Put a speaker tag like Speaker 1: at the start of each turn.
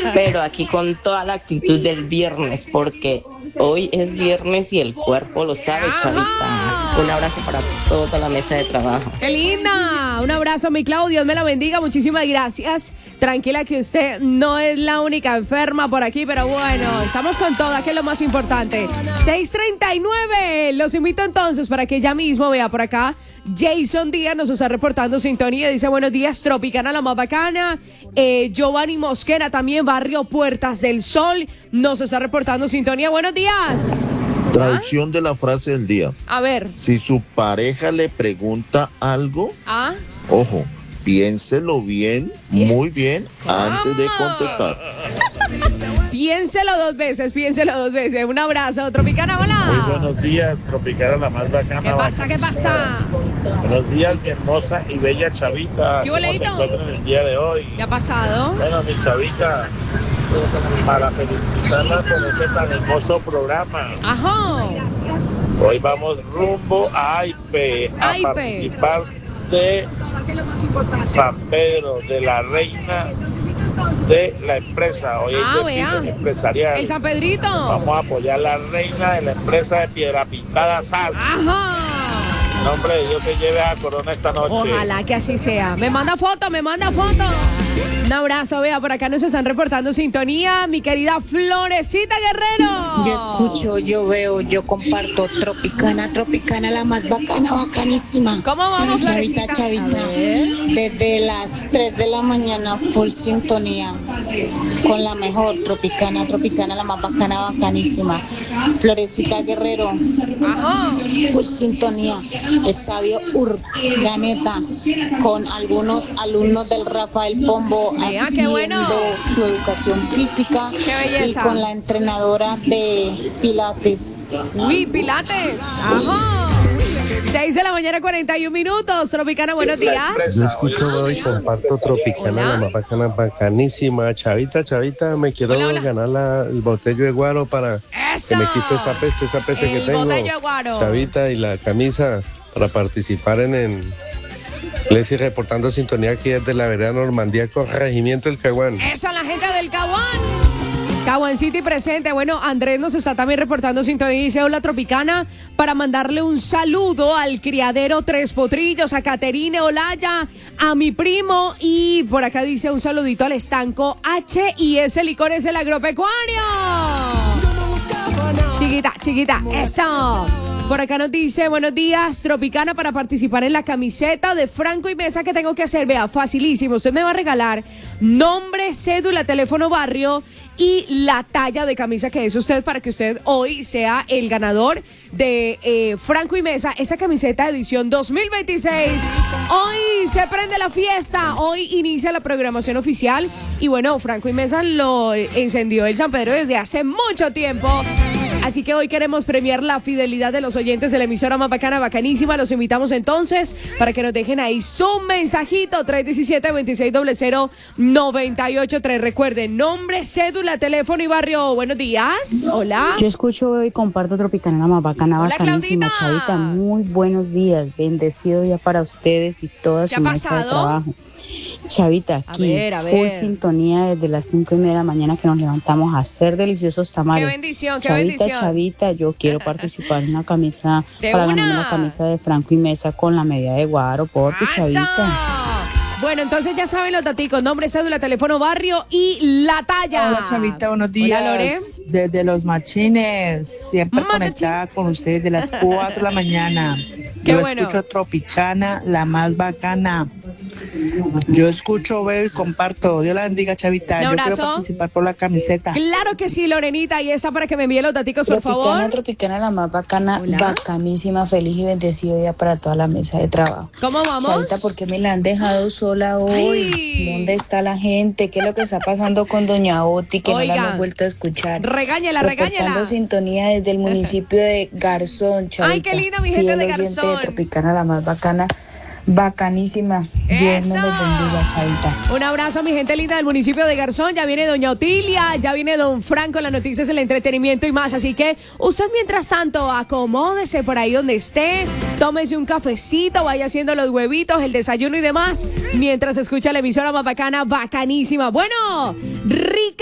Speaker 1: pero aquí con toda la actitud del viernes, porque hoy es viernes y el cuerpo lo sabe, Chavita. Un abrazo para toda la mesa de trabajo.
Speaker 2: ¡Qué linda! Un abrazo, mi Clau. Dios me la bendiga. Muchísimas gracias. Tranquila que usted no es la única enferma por aquí, pero bueno, estamos con toda, que es lo más importante. 6:39. Los invito entonces para que ya mismo vea por acá. Jason Díaz nos está reportando sintonía. Dice, buenos días, Tropicana, la más bacana. Giovanni Mosquera también, barrio Puertas del Sol, nos está reportando sintonía. Buenos días.
Speaker 3: Traducción de la frase del día.
Speaker 2: A ver.
Speaker 3: Si su pareja le pregunta algo, ojo, piénselo bien, muy bien, antes de contestar.
Speaker 2: Piénselo dos veces. Un abrazo, Tropicana, hola.
Speaker 4: Muy buenos días, Tropicana, la más bacana.
Speaker 2: ¿Qué pasa?
Speaker 4: Buenos días, mi hermosa y bella Chavita.
Speaker 2: ¿Qué
Speaker 4: ¿Cómo se encuentran el día de hoy?
Speaker 2: ¿Qué ha pasado?
Speaker 4: Bueno, mi Chavita, para felicitarla por ese tan hermoso programa.
Speaker 2: Ajá.
Speaker 4: Hoy vamos rumbo a AIPE a participar de San Pedro, de la reina de la empresa. Hoy es de empresarial.
Speaker 2: El San Pedrito.
Speaker 4: Vamos a apoyar a la reina de la empresa de Piedra Pintada SAS.
Speaker 2: Ajá.
Speaker 4: En nombre de Dios se lleve a Corona esta noche.
Speaker 2: Ojalá que así sea. Me manda foto. Un abrazo, vea, por acá nos están reportando sintonía, mi querida Florecita Guerrero.
Speaker 5: Yo escucho, yo veo, yo comparto. Tropicana, la más bacana, bacanísima.
Speaker 2: ¿Cómo vamos, Florecita?
Speaker 5: Chavita. Desde las 3 de la mañana, full sintonía. Con la mejor, Tropicana, la más bacana, bacanísima. Florecita Guerrero.
Speaker 2: Ajá.
Speaker 5: Full sintonía. Estadio Urdaneta. Con algunos alumnos del Rafael Pombo haciendo su educación física.
Speaker 2: ¡Qué belleza!
Speaker 5: Y con la entrenadora de Pilates.
Speaker 2: Uy, Pilates. Ajá. 6 de la mañana, 41 minutos. Tropicana, buenos días.
Speaker 6: Yo escucho hoy, comparto Tropicana, la más bacana, bacanísima. Chavita, me quiero ganar el botello de guaro para que me quite esa peste que tengo.
Speaker 2: Botello de guaro.
Speaker 6: Chavita, y la camisa para participar en Leslie reportando sintonía aquí desde la vereda Normandía, corregimiento del Caguán.
Speaker 2: Eso, la gente del Caguán. Caguán City presente. Bueno, Andrés nos está también reportando sintonía y dice, hola Tropicana, para mandarle un saludo al criadero Tres Potrillos, a Caterine Olaya, a mi primo, y por acá dice un saludito al estanco H&S Licores, el agropecuario. Chiquita, eso. Por acá nos dice, buenos días, Tropicana, para participar en la camiseta de Franco y Mesa, ¿qué tengo que hacer? Vea, facilísimo, usted me va a regalar nombre, cédula, teléfono, barrio y la talla de camisa que es usted, para que usted hoy sea el ganador de Franco y Mesa, esa camiseta edición 2026. Hoy se prende la fiesta, hoy inicia la programación oficial y bueno, Franco y Mesa lo encendió el San Pedro desde hace mucho tiempo. Así que hoy queremos premiar la fidelidad de los oyentes de la emisora más bacana, bacanísima. Los invitamos entonces para que nos dejen ahí su mensajito, 317-2600-983. Recuerden, nombre, cédula, teléfono y barrio. Buenos días. Hola.
Speaker 7: Yo escucho y comparto Tropicana, la más bacana,
Speaker 2: hola,
Speaker 7: bacanísima.
Speaker 2: Claudita.
Speaker 7: Chavita, muy buenos días. Bendecido día para ustedes y toda su mesa de trabajo. Chavita, aquí, full sintonía desde las 5:30 de la mañana que nos levantamos a hacer deliciosos tamales.
Speaker 2: ¡Qué bendición, qué
Speaker 7: Chavita,
Speaker 2: bendición!
Speaker 7: Chavita, yo quiero participar en una camisa, para ganarme una camisa de Franco y Mesa con la medida de guaro, porfi, Chavita.
Speaker 2: Bueno, entonces ya saben los daticos, nombre, cédula, teléfono, barrio y la talla.
Speaker 8: Hola, Chavita, buenos días.
Speaker 2: Hola, Lore.
Speaker 8: Desde Los Machines, siempre conectada con ustedes de las 4 de la mañana. Yo escucho Tropicana, la más bacana. Yo escucho, veo y comparto. Dios la bendiga, Chavita. Yo quiero participar por la camiseta.
Speaker 2: Claro que sí, Lorenita. Y esa para que me envíe los daticos, por favor.
Speaker 7: Tropicana, la más bacana, bacanísima, feliz y bendecido día para toda la mesa de trabajo.
Speaker 2: ¿Cómo vamos?
Speaker 7: Chavita, ¿por qué me la han dejado sola hoy?
Speaker 2: Ay.
Speaker 7: ¿Dónde está la gente? ¿Qué es lo que está pasando con Doña Oti, que no la hemos vuelto a escuchar?
Speaker 2: Regáñela.
Speaker 7: Reportando sintonía desde el municipio de Garzón, Chavita.
Speaker 2: Ay, qué linda mi gente de Garzón.
Speaker 7: De Tropicana, la más bacana, bacanísima. Dios nos los bendiga, Chavita.
Speaker 2: Un abrazo a mi gente linda del municipio de Garzón. Ya viene Doña Otilia, ya viene Don Franco, las noticias, el entretenimiento y más. Así que usted mientras tanto acomódese por ahí donde esté, tómese un cafecito, vaya haciendo los huevitos, el desayuno y demás, mientras escucha la emisora más bacana, bacanísima. Bueno, rica.